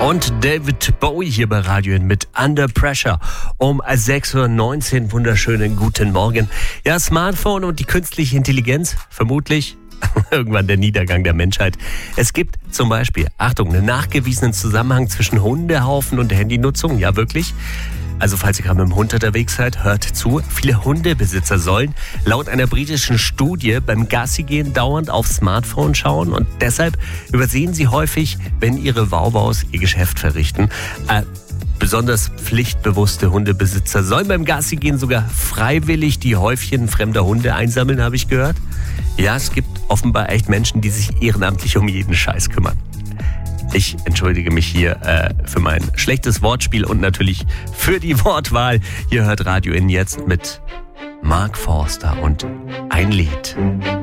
Und David Bowie hier bei Radio N mit Under Pressure um 6:19 Uhr. Wunderschönen guten Morgen. Ja, Smartphone und die künstliche Intelligenz, vermutlich irgendwann der Niedergang der Menschheit. Es gibt zum Beispiel, Achtung, einen nachgewiesenen Zusammenhang zwischen Hundehaufen und Handynutzung. Ja, wirklich. Also falls ihr gerade mit dem Hund unterwegs seid, hört zu. Viele Hundebesitzer sollen laut einer britischen Studie beim Gassigehen dauernd aufs Smartphone schauen und deshalb übersehen sie häufig, wenn ihre Wauwaus ihr Geschäft verrichten. Besonders pflichtbewusste Hundebesitzer sollen beim Gassigehen sogar freiwillig die Häufchen fremder Hunde einsammeln, habe ich gehört. Ja, es gibt offenbar echt Menschen, die sich ehrenamtlich um jeden Scheiß kümmern. Ich entschuldige mich hier für mein schlechtes Wortspiel und natürlich für die Wortwahl. Ihr hört Radio N jetzt mit Mark Forster und ein Lied.